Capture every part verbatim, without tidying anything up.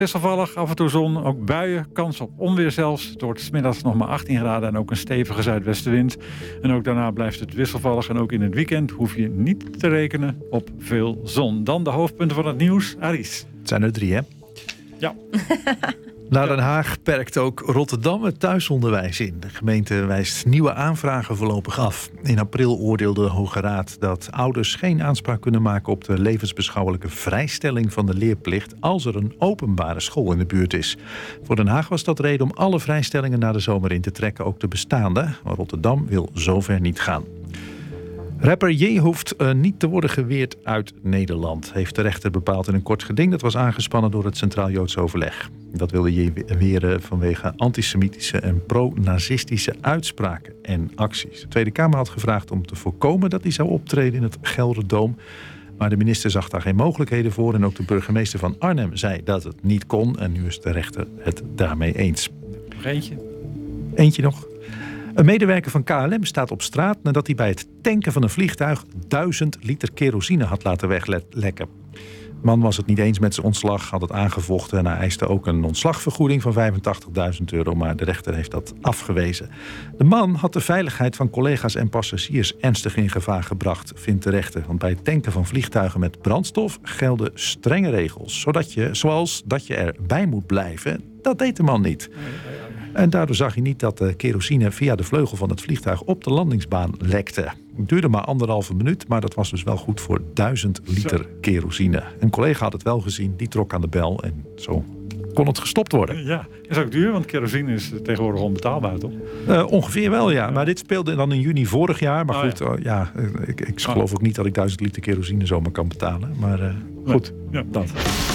Wisselvallig, af en toe zon, ook buien, kans op onweer zelfs. Het wordt 's middags nog maar achttien graden en ook een stevige zuidwestenwind. En ook daarna blijft het wisselvallig en ook in het weekend hoef je niet te rekenen op veel zon. Dan de hoofdpunten van het nieuws. Aris. Het zijn er drie, hè? Ja. Naar Den Haag perkt ook Rotterdam het thuisonderwijs in. De gemeente wijst nieuwe aanvragen voorlopig af. In april oordeelde de Hoge Raad dat ouders geen aanspraak kunnen maken op de levensbeschouwelijke vrijstelling van de leerplicht als er een openbare school in de buurt is. Voor Den Haag was dat reden om alle vrijstellingen na de zomer in te trekken, ook de bestaande. Maar Rotterdam wil zover niet gaan. Rapper J hoeft uh, niet te worden geweerd uit Nederland, heeft de rechter bepaald in een kort geding. Dat was aangespannen door het Centraal Joods Overleg. Dat wilde J weren vanwege antisemitische en pro-nazistische uitspraken en acties. De Tweede Kamer had gevraagd om te voorkomen dat hij zou optreden in het Gelderdoom. Maar de minister zag daar geen mogelijkheden voor. En ook de burgemeester van Arnhem zei dat het niet kon. En nu is de rechter het daarmee eens. Nog eentje. Eentje nog. Een medewerker van K L M staat op straat nadat hij bij het tanken van een vliegtuig duizend liter kerosine had laten weglekken. De man was het niet eens met zijn ontslag, had het aangevochten en hij eiste ook een ontslagvergoeding van vijfentachtigduizend euro, maar de rechter heeft dat afgewezen. De man had de veiligheid van collega's en passagiers ernstig in gevaar gebracht, vindt de rechter. Want bij het tanken van vliegtuigen met brandstof gelden strenge regels, zodat je, zoals dat je erbij moet blijven. Dat deed de man niet. En daardoor zag hij niet dat de kerosine via de vleugel van het vliegtuig op de landingsbaan lekte. Het duurde maar anderhalve minuut, maar dat was dus wel goed voor duizend liter kerosine. Een collega had het wel gezien, die trok aan de bel en zo kon het gestopt worden. Ja, is ook duur, want kerosine is tegenwoordig onbetaalbaar, toch? Uh, ongeveer wel, ja. Maar dit speelde dan in juni vorig jaar. Maar oh, goed, ja, uh, ja ik, ik geloof oh. ook niet dat ik duizend liter kerosine zomaar kan betalen. Maar uh, goed, ja, dat.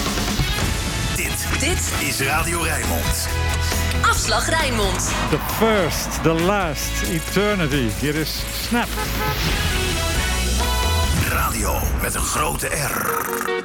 Dit, dit is Radio Rijnmond. Afslag Rijnmond. The first, the last, eternity. Hier is Snap. Radio met een grote R.